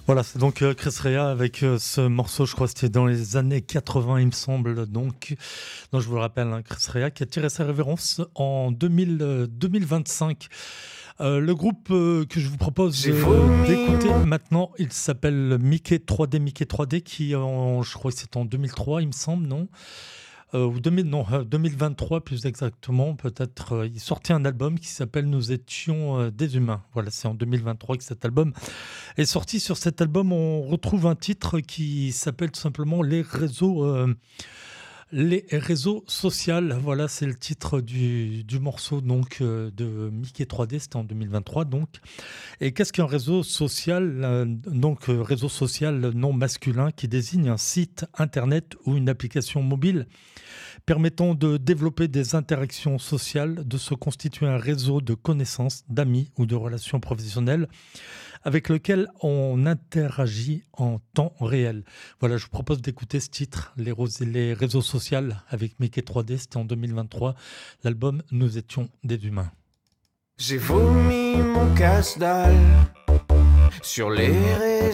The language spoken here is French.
Voilà, c'est donc Chris Rea avec ce morceau, je crois que c'était dans les années 80, il me semble. Donc je vous le rappelle, hein, Chris Rea qui a tiré sa révérence en 2025. Le groupe que je vous propose d'écouter maintenant, il s'appelle Mickey 3D, Mickey 3D, je crois que c'est en 2003, il me semble, non ou 2023 plus exactement, peut-être. Il sortait un album qui s'appelle Nous étions des humains. Voilà, c'est en 2023 que cet album est sorti. Sur cet album, on retrouve un titre qui s'appelle tout simplement Les réseaux sociaux. Voilà, c'est le titre du morceau donc, de Mickey 3D, c'était en 2023 donc. Et qu'est-ce qu'un réseau social réseau social non masculin qui désigne un site internet ou une application mobile permettant de développer des interactions sociales, de se constituer un réseau de connaissances, d'amis ou de relations professionnelles avec lequel on interagit en temps réel. Voilà, je vous propose d'écouter ce titre, les réseaux sociaux avec Mickey 3D, c'était en 2023, l'album Nous étions des humains. J'ai vomi mon casse-dalle sur les réseaux.